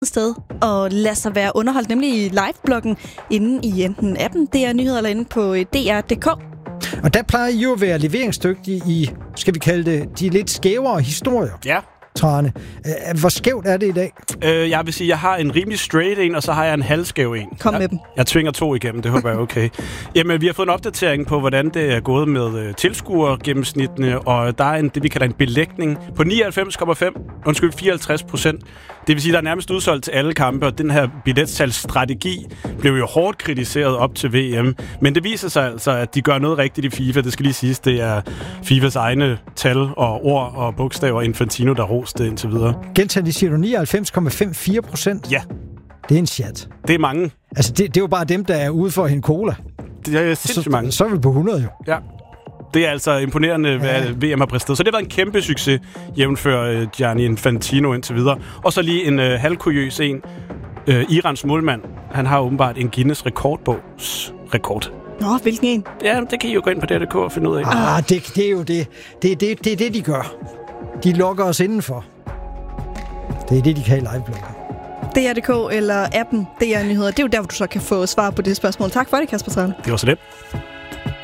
sted og lade sig være underholdt, nemlig i live-bloggen inde i enten appen DR Nyheder eller inde på DR.dk. Og der plejer I jo at være leveringsdygtige i, skal vi kalde det, de lidt skævere historier. Ja. Trane. Hvor skævt er det i dag? Jeg vil sige, jeg har en rimelig straight en, og så har jeg en halvskæv en. Kom med dem. Jeg tvinger 2 igennem, det håber jeg er okay. Jamen, vi har fået en opdatering på, hvordan det er gået med tilskuergennemsnittene, og der er det, vi kalder en belægning på 54%. Det vil sige, der er nærmest udsolgt til alle kampe, og den her billetsalgsstrategi blev jo hårdt kritiseret op til VM. Men det viser sig altså, at de gør noget rigtigt i FIFA. Det skal lige siges, det er FIFAs egne tal og ord og bogstaver Infantino, der roste indtil videre. Gentag, de siger du 99,54%? Ja. Det er en chat. Det er mange. Altså, det er jo bare dem, der er ude for en cola. Det er sindssygt mange. Så er vi på 100 jo. Ja. Det er altså imponerende, hvad VM har præsteret. Så det har været en kæmpe succes, jævnfør Gianni Infantino indtil videre. Og så lige en halvkuriøs en. Irans målmand, han har åbenbart en Guinness rekordbog. Nå, hvilken en? Ja, det kan I jo gå ind på DRDK og finde ud af. Det er jo det. Det er det, de gør. De lokker os indenfor. Det er det, de kan i live-bloggen. DR.dk eller appen DR Nyheder. Det er jo der, hvor du så kan få svar på det spørgsmål. Tak for det, Kasper Trane. Det var så det.